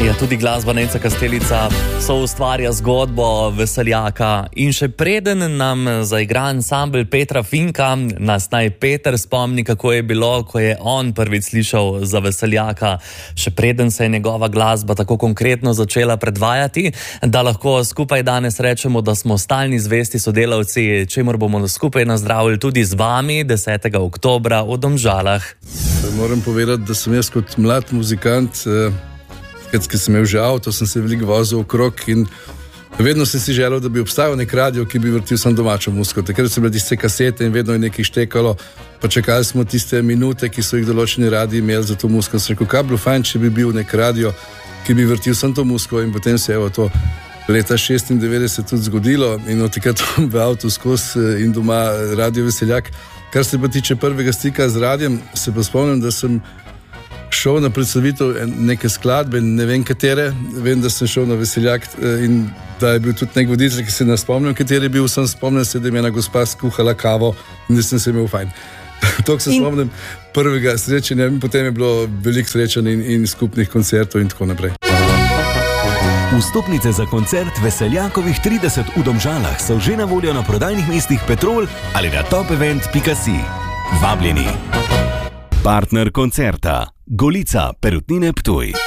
Ja, tudi glasba Nenca Kastelica soustvarja zgodbo Veseljaka. In še preden nam zaigra ansambel Petra Finka, nas naj Peter spomni, kako je bilo, ko je on prvič slišal za Veseljaka. Še preden se je njegova glasba tako konkretno začela predvajati, da lahko skupaj danes rečemo, da smo stalni zvesti sodelavci, čemur bomo skupaj nazdravili tudi z vami 10. oktobra v Domžalah. Moram povedati, da sem jaz kot mlad muzikant, ki sem imel že avto, sem se veliko vozil okrog in vedno sem si želel, da bi obstajal nek radio, ki bi vrtil samo domačo muziko. Takrat so bile tiste kasete in vedno je nekaj štekalo, pa čakali smo tiste minute, ki so jih določeni radiji imeli za to muziko. Sem rekel, kaj bi bilo fajn, če bi bil nek radio, ki bi vrtil samo to muziko, in potem se je to leta 96 tudi zgodilo in od takrat v avtu skozi in doma Radio Veseljak. Kar se pa tiče prvega stika z radijem, se pa spomnim, da sem šel na predstavitev neke skladbe, ne vem katere, vem, da sem šel na Veseljak in da je bil tudi nek voditelj, ki se ne spomnim, kateri je bil, sem spomnil se, da je ena gospa skuhala kavo in da sem se imel fajn. Tok se spomnim prvega srečanja in potem je bilo veliko srečanj in skupnih koncertov in tako naprej. Vstopnice za koncert Veseljakovih 30 v Domžalah so že na voljo na prodajnih mestih Petrol ali na topevent.si. Vabljeni. Partner koncerta Golica Perutnine Ptuj.